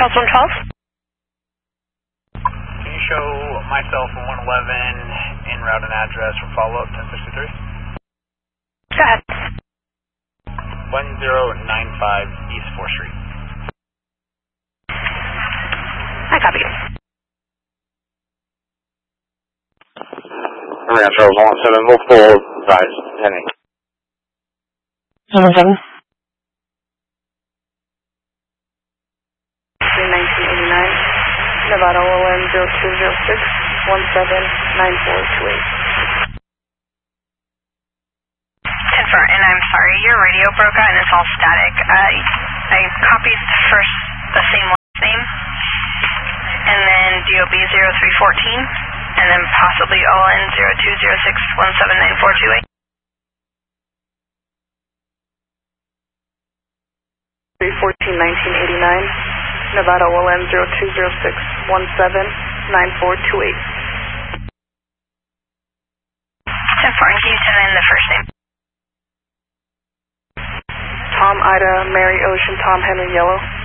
Charles 112. Can you show myself a 111 en route and address for follow-up 1063? Go ahead. 1095 East 4th Street. I copy you. Charles 1704, rise, heading. 707. 1989, Nevada OLN 0206 179428. Confirm, and I'm sorry, your radio broke out and it's all static. I copied the same last name, and then DOB 0314, and then possibly OLN 0206 179428. 314 1989, Nevada OLN 0206 179428. 10-4, can you send in the first name? Tom Ida Mary Ocean Tom Henry Yellow.